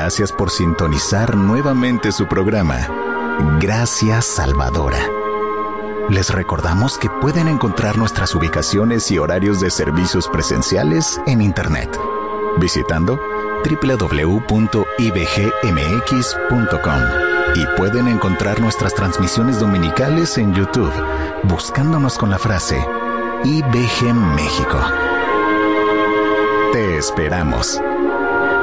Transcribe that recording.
Gracias por sintonizar nuevamente su programa, Gracias Salvadora. Les recordamos que pueden encontrar nuestras ubicaciones y horarios de servicios presenciales en Internet, visitando www.ibgmx.com, y pueden encontrar nuestras transmisiones dominicales en YouTube, buscándonos con la frase IBG México. Te esperamos.